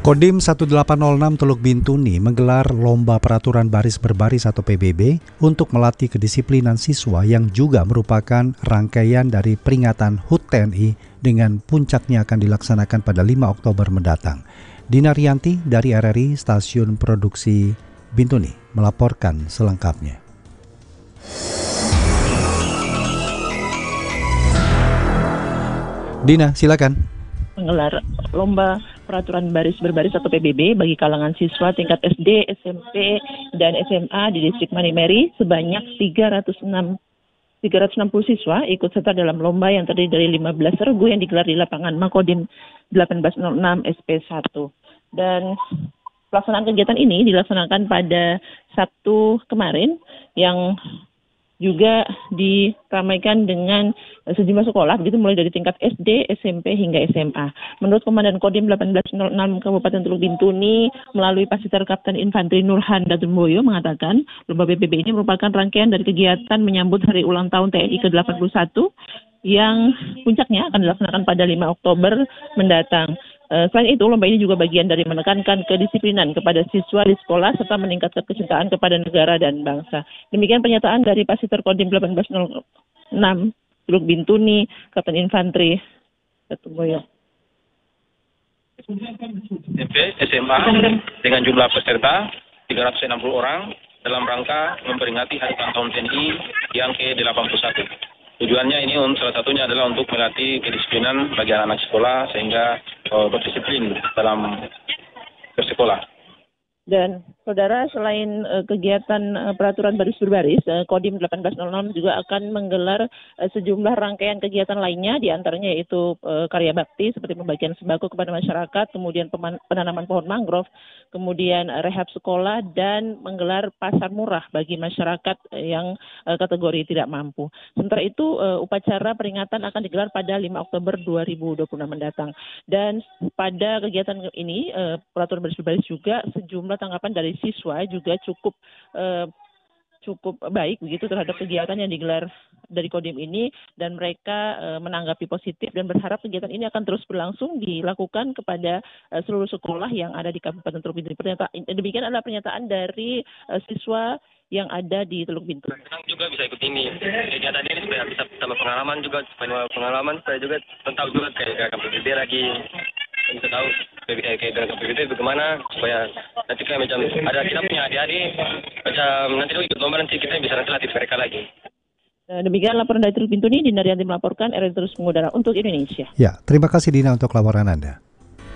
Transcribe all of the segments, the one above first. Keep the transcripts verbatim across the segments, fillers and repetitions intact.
Kodim satu delapan nol enam Teluk Bintuni menggelar Lomba Peraturan Baris Berbaris atau P B B untuk melatih kedisiplinan siswa yang juga merupakan rangkaian dari peringatan H U T T N I dengan puncaknya akan dilaksanakan pada lima Oktober mendatang. Dina Rianti dari R R I Stasiun Produksi Bintuni melaporkan selengkapnya. Dina, silakan. Menggelar Lomba Peraturan Baris Berbaris atau P B B bagi kalangan siswa tingkat S D, S M P, dan S M A di distrik Manimeri sebanyak tiga ratus enam puluh siswa ikut serta dalam lomba yang terdiri dari lima belas regu yang digelar di lapangan Makodim satu delapan nol enam S P satu. Dan pelaksanaan kegiatan ini dilaksanakan pada Sabtu kemarin yang juga diramaikan dengan sejumlah sekolah, begitu mulai dari tingkat S D, S M P, hingga S M A. Menurut Komandan Kodim satu delapan nol enam Kabupaten Teluk Bintuni, melalui Pasiter Kapten Infantri Nurhan Datunboyo mengatakan, Lomba P B B ini merupakan rangkaian dari kegiatan menyambut hari ulang tahun T N I ke delapan puluh satu, yang puncaknya akan dilaksanakan pada lima Oktober mendatang. Selain itu, lomba ini juga bagian dari menekankan kedisiplinan kepada siswa di sekolah serta meningkatkan kecintaan kepada negara dan bangsa. Demikian pernyataan dari Pasiter Kodim satu delapan nol enam Teluk Bintuni, Kapten Infantri Datunboyo. S M P, S M A dengan jumlah peserta tiga ratus enam puluh orang dalam rangka memperingati Hari Ulang Tahun T N I yang ke delapan puluh satu. Tujuannya ini salah satunya adalah untuk melatih kedisiplinan bagi anak-anak sekolah sehingga uh, berdisiplin dalam bersekolah. Dan saudara, selain uh, kegiatan uh, peraturan baris berbaris, uh, Kodim satu delapan nol enam juga akan menggelar uh, sejumlah rangkaian kegiatan lainnya, diantaranya yaitu uh, karya bakti seperti pembagian sembako kepada masyarakat, kemudian peman- penanaman pohon mangrove, kemudian uh, rehab sekolah, dan menggelar pasar murah bagi masyarakat uh, yang uh, kategori tidak mampu. Sementara itu, uh, upacara peringatan akan digelar pada lima Oktober dua ribu dua puluh enam mendatang. Dan pada kegiatan ini, uh, peraturan baris berbaris juga sejumlah tanggapan dari siswa juga cukup uh, cukup baik begitu terhadap kegiatan yang digelar dari Kodim ini, dan mereka uh, menanggapi positif dan berharap kegiatan ini akan terus berlangsung dilakukan kepada uh, seluruh sekolah yang ada di Kabupaten Teluk Bintuni. Pernyataan demikian adalah pernyataan dari uh, siswa yang ada di Teluk Bintuni. Senang juga bisa ikut ini. Kegiatan ini supaya bisa tambah pengalaman juga, supaya pengalaman saya juga tahu juga kayak K P B lagi. Bisa tahu kayak kayak K P B itu bagaimana supaya nanti kayak macam ada kita punya adik-adik macam nanti ikut lomba nanti kita bisa nanti latih mereka lagi. Demikian laporan dari Teluk Bintuni, Dina Rianti melaporkan, R R I terus mengudara untuk Indonesia. Ya, terima kasih Dina untuk laporan Anda.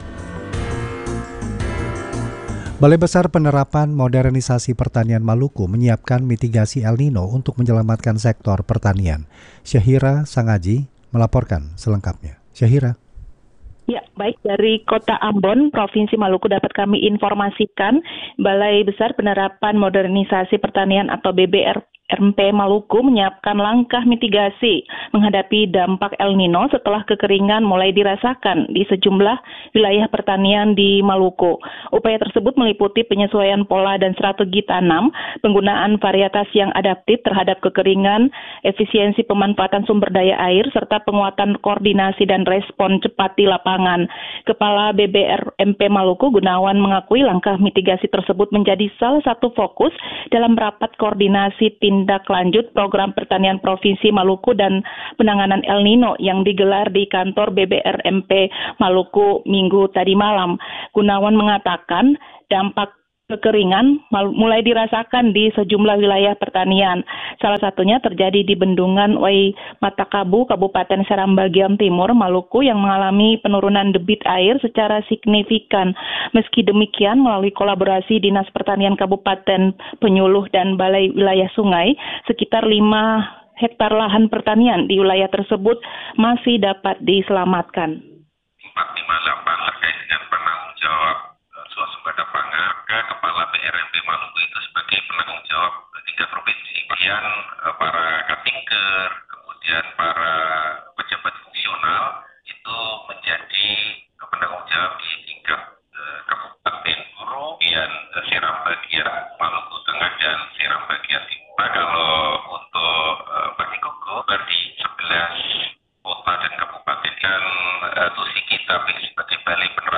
Balai Besar Penerapan Modernisasi Pertanian Maluku menyiapkan mitigasi El Nino untuk menyelamatkan sektor pertanian. Syahira Sangaji melaporkan selengkapnya. Syahira. Ya, baik, dari Kota Ambon, Provinsi Maluku dapat kami informasikan Balai Besar Penerapan Modernisasi Pertanian atau B B R M P Maluku menyiapkan langkah mitigasi menghadapi dampak El Nino setelah kekeringan mulai dirasakan di sejumlah wilayah pertanian di Maluku. Upaya tersebut meliputi penyesuaian pola dan strategi tanam, penggunaan varietas yang adaptif terhadap kekeringan, efisiensi pemanfaatan sumber daya air, serta penguatan koordinasi dan respon cepat di lapangan. Kepala B B R M P Maluku, Gunawan, mengakui langkah mitigasi tersebut menjadi salah satu fokus dalam rapat koordinasi tim tindak lanjut program pertanian Provinsi Maluku dan penanganan El Nino yang digelar di kantor B B R M P Maluku Minggu tadi malam. Gunawan mengatakan dampak kekeringan mulai dirasakan di sejumlah wilayah pertanian. Salah satunya terjadi di Bendungan Wai Matakabu, Kabupaten Seram bagian timur Maluku yang mengalami penurunan debit air secara signifikan. Meski demikian, melalui kolaborasi Dinas Pertanian Kabupaten Penyuluh dan Balai Wilayah Sungai, sekitar lima hektar lahan pertanian di wilayah tersebut masih dapat diselamatkan. empat lima delapan terkait dengan penanggung jawab swasembada pangan, Kepala B R M P Maluku itu sebagai penanggung jawab tiga provinsi. Kemudian para Katingker, kemudian para pejabat fungsional itu menjadi penanggung jawab di tingkat uh, Kabupaten Guru, kemudian uh, Seram bagian Maluku Tengah dan Seram bagian Timur. Nah, kalau untuk uh, Batikuku berarti sebelas kota dan kabupaten, dan uh, tusi kita sebagai Balai Penerapan Modernisasi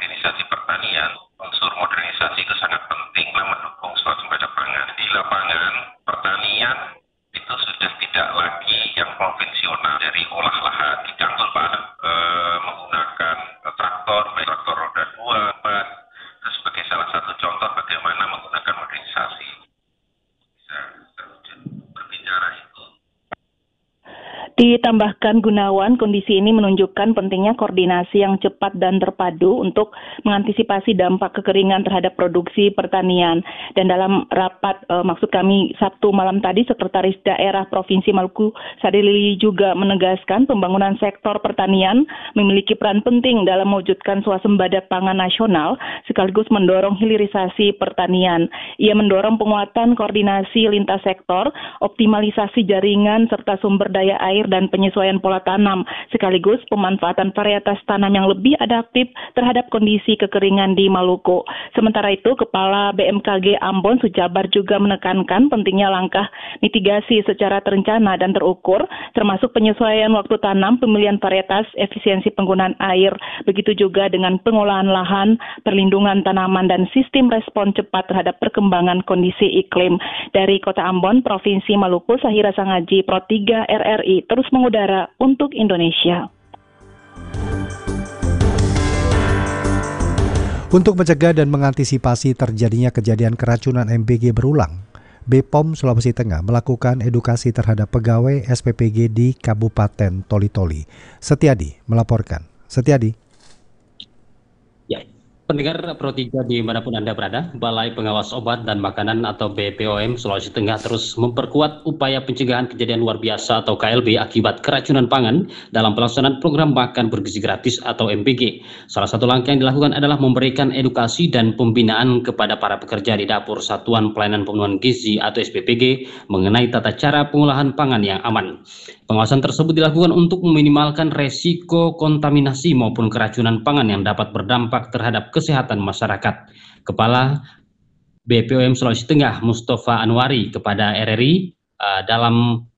modernisasi pertanian. Unsur modernisasi itu sangat penting dalam mendukung swasembada pangan. Di lapangan pertanian itu sudah tidak lagi yang konvensional dari olah lahan, dicampur bahan e, menggunakan traktor, baik traktor roda dua, empat, itu sebagai salah satu contoh bagaimana menggunakan modernisasi. Bisa, bisa berbicara itu. Ditambahkan Gunawan, kondisi ini menunjukkan pentingnya koordinasi yang cepat dan terpadu untuk mengantisipasi dampak kekeringan terhadap produksi pertanian. Dan dalam rapat, eh, maksud kami Sabtu malam tadi, Sekretaris Daerah Provinsi Maluku Sadili juga menegaskan pembangunan sektor pertanian memiliki peran penting dalam mewujudkan swasembada pangan nasional sekaligus mendorong hilirisasi pertanian. Ia mendorong penguatan koordinasi lintas sektor, optimalisasi jaringan serta sumber daya air dan penyesuaian pola tanam, sekaligus pemanfaatan varietas tanam yang lebih adaptif terhadap kondisi kekeringan di Maluku. Sementara itu, Kepala B M K G Ambon Sujabar juga menekankan pentingnya langkah mitigasi secara terencana dan terukur, termasuk penyesuaian waktu tanam, pemilihan varietas, efisiensi penggunaan air, begitu juga dengan pengolahan lahan, perlindungan tanaman, dan sistem respon cepat terhadap perkembangan kondisi iklim. Dari Kota Ambon, Provinsi Maluku, Sahira Sangaji, Pro tiga R R I, terus mengudara untuk Indonesia. Untuk mencegah dan mengantisipasi terjadinya kejadian keracunan M B G berulang, B P O M Sulawesi Tengah melakukan edukasi terhadap pegawai S P P G di Kabupaten Toli-Toli. Setiadi melaporkan. Setiadi. Ya, pendengar Pro tiga dimanapun Anda berada, Balai Pengawas Obat dan Makanan atau B P O M Sulawesi Tengah terus memperkuat upaya pencegahan kejadian luar biasa atau K L B akibat keracunan pangan dalam pelaksanaan program makan bergizi gratis atau M B G. Salah satu langkah yang dilakukan adalah memberikan edukasi dan pembinaan kepada para pekerja di dapur Satuan Pelayanan Pemenuhan Gizi atau S P P G mengenai tata cara pengolahan pangan yang aman. Pengawasan tersebut dilakukan untuk meminimalkan resiko kontaminasi maupun keracunan pangan yang dapat berdampak terhadap kesehatan masyarakat. Kepala B P O M Sulawesi Tengah Mustafa Anwari kepada R R I uh, dalam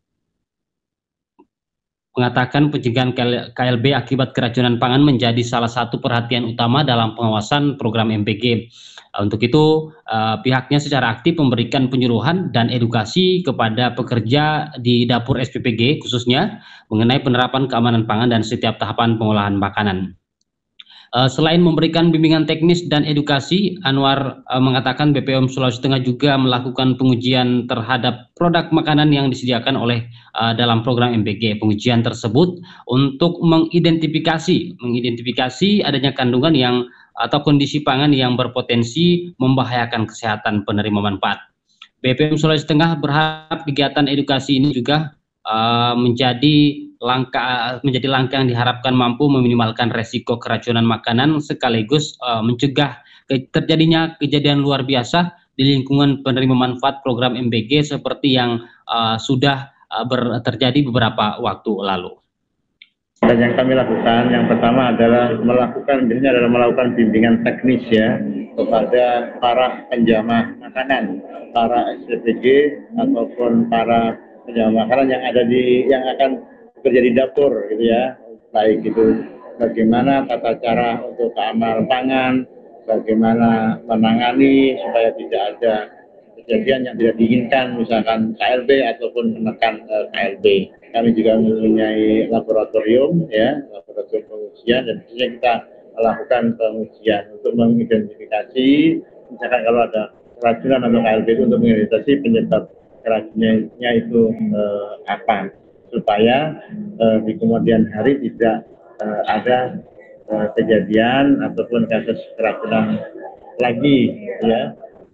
mengatakan pencegahan K L B akibat keracunan pangan menjadi salah satu perhatian utama dalam pengawasan program M B G. Untuk itu, uh, pihaknya secara aktif memberikan penyuluhan dan edukasi kepada pekerja di dapur S P P G khususnya mengenai penerapan keamanan pangan dan setiap tahapan pengolahan makanan. Uh, selain memberikan bimbingan teknis dan edukasi, Anwar uh, mengatakan B P O M Sulawesi Tengah juga melakukan pengujian terhadap produk makanan yang disediakan oleh uh, dalam program M B G. Pengujian tersebut untuk mengidentifikasi mengidentifikasi adanya kandungan yang atau kondisi pangan yang berpotensi membahayakan kesehatan penerima manfaat. B P O M Sulawesi Tengah berharap kegiatan edukasi ini juga uh, menjadi langkah menjadi langkah yang diharapkan mampu meminimalkan resiko keracunan makanan sekaligus uh, mencegah ke, terjadinya kejadian luar biasa di lingkungan penerima manfaat program M B G seperti yang uh, sudah uh, ber, terjadi beberapa waktu lalu. Dan yang kami lakukan, yang pertama adalah melakukan, biasanya adalah melakukan bimbingan teknis ya kepada para penjamah makanan, para S P P G ataupun para penjamah makanan yang ada di yang akan bekerja di dapur gitu ya, baik itu bagaimana tata cara untuk keamanan pangan, bagaimana menangani supaya tidak ada kejadian yang tidak diinginkan, misalkan K L B ataupun menekan uh, K L B. Kami juga mempunyai laboratorium ya, laboratorium pengujian, dan biasanya kita melakukan pengujian untuk mengidentifikasi, misalkan kalau ada keracunan atau K L B itu untuk mengidentifikasi penyebab keracunannya itu uh, apa, supaya uh, di kemudian hari tidak uh, ada uh, kejadian ataupun kasus keracunan lagi ya.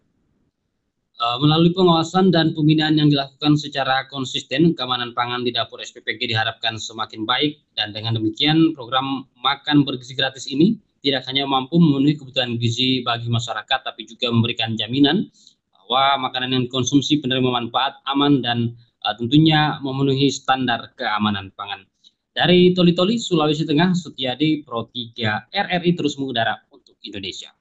Uh, melalui pengawasan dan pembinaan yang dilakukan secara konsisten, keamanan pangan di dapur S P P G diharapkan semakin baik, dan dengan demikian program makan bergizi gratis ini tidak hanya mampu memenuhi kebutuhan gizi bagi masyarakat, tapi juga memberikan jaminan bahwa makanan yang dikonsumsi penerima manfaat aman dan uh, tentunya memenuhi standar keamanan pangan. Dari Toli-Toli, Sulawesi Tengah, Setiadi, Pro tiga R R I terus mengudara untuk Indonesia.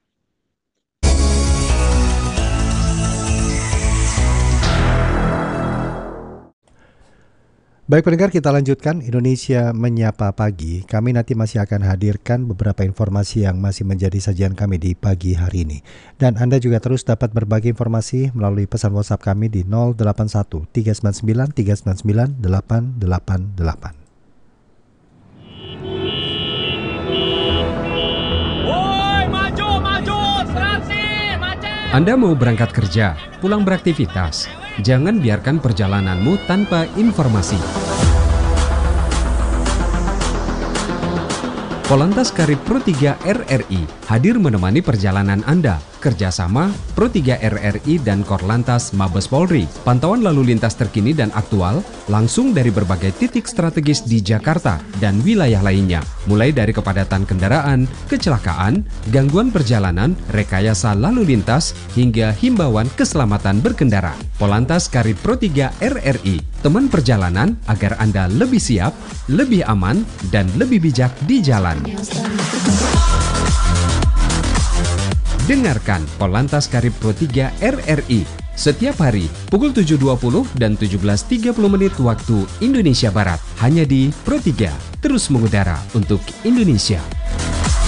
Baik pendengar, kita lanjutkan Indonesia Menyapa Pagi. Kami nanti masih akan hadirkan beberapa informasi yang masih menjadi sajian kami di pagi hari ini. Dan Anda juga terus dapat berbagi informasi melalui pesan WhatsApp kami di nol delapan satu tiga sembilan sembilan tiga sembilan sembilan delapan delapan delapan. Woi, maju, maju, serasi, macet. Anda mau berangkat kerja, pulang beraktivitas. Jangan biarkan perjalananmu tanpa informasi. Polantas Karib Pro tiga R R I hadir menemani perjalanan Anda. Kerjasama Pro tiga R R I dan Korlantas Mabes Polri. Pantauan lalu lintas terkini dan aktual langsung dari berbagai titik strategis di Jakarta dan wilayah lainnya. Mulai dari kepadatan kendaraan, kecelakaan, gangguan perjalanan, rekayasa lalu lintas, hingga himbauan keselamatan berkendara. Polantas Karib Pro tiga R R I, teman perjalanan agar Anda lebih siap, lebih aman, dan lebih bijak di jalan. Dengarkan Polantas Karib Pro tiga R R I setiap hari pukul tujuh dua puluh dan tujuh belas tiga puluh menit waktu Indonesia Barat. Hanya di Pro tiga, terus mengudara untuk Indonesia.